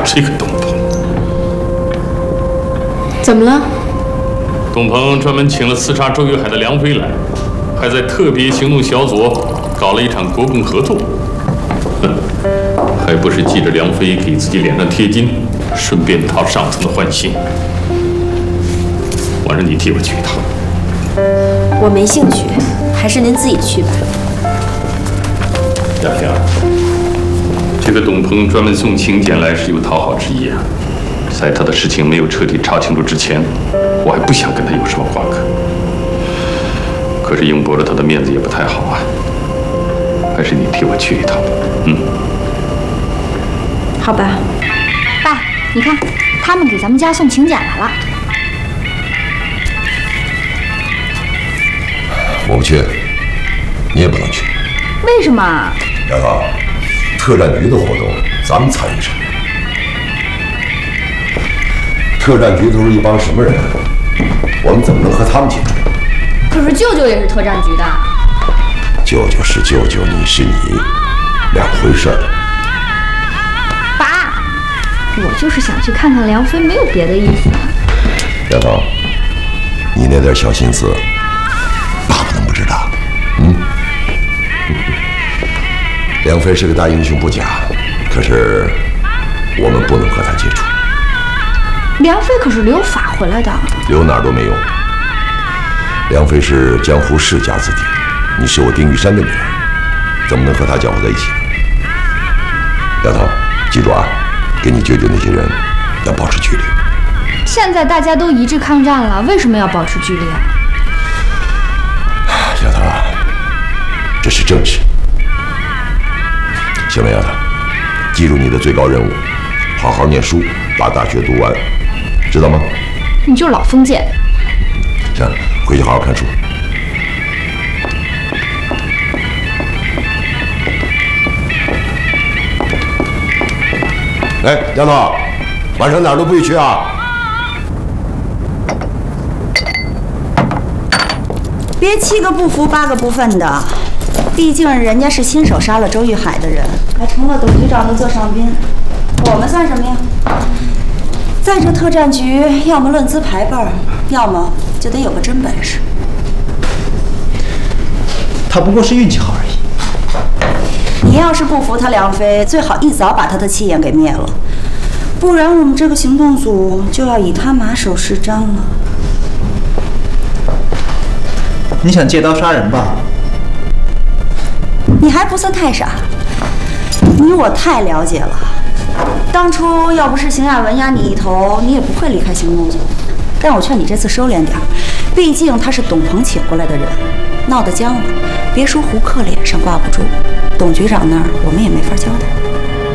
这个董鹏。 怎么了？ 董鹏专门请了刺杀周玉海的梁飞来，还在特别行动小组搞了一场国共合作。哼，还不是记着梁飞给自己脸上贴金，顺便讨上层的欢心。我让你替我去一趟。 我没兴趣，还是您自己去吧。 雅萍，这个董鹏专门送请柬来是有讨好之意啊。在他的事情没有彻底查清楚之前，我还不想跟他有什么瓜葛。可是硬驳了他的面子也不太好啊。还是你替我去一趟。 好吧。 爸，你看，他们给咱们家送请柬来了。 我不去，你也不能去。 为什么？ 丫头，特战局的活动咱们参与什么？特战局都是一帮什么人？我们怎么能和他们接触？ 可是舅舅也是特战局的。 舅舅是舅舅，你是你，两回事儿。 爸，我就是想去看看梁飞，没有别的意思。 丫头，你那点小心思，爸爸能不知道？梁飞是个大英雄不假，可是我们不能和他接触。 梁飞可是留法回来的， 留哪儿都没用。梁飞是江湖世家子弟，你是我丁玉山的女儿，怎么能和他搅和在一起呢？丫头，记住啊，跟你舅舅那些人要保持距离。 现在大家都一致抗战了，为什么要保持距离啊？ 丫头，这是政治。行了，丫头，记住你的最高任务，好好念书，把大学读完，知道吗？ 你就老封建。 这样，回去好好看书。哎，丫头，晚上哪儿都不许去啊！ 别7个不服8个不忿的，毕竟人家是亲手杀了周玉海的人，还成了董局长的座上宾，我们算什么呀？在这特战局，要么论资排辈儿，要么就得有个真本事。 他不过是运气好而已。 你要是不服他梁飞，最好一早把他的气焰给灭了，不然我们这个行动组就要以他马首是瞻了。 你想借刀杀人吧？ 你还不算太傻，你我太了解了。当初要不是邢亚文压你一头，你也不会离开行动组。但我劝你这次收敛点，毕竟他是董鹏请过来的人，闹得僵了，别说胡克脸上挂不住，董局长那儿我们也没法交代。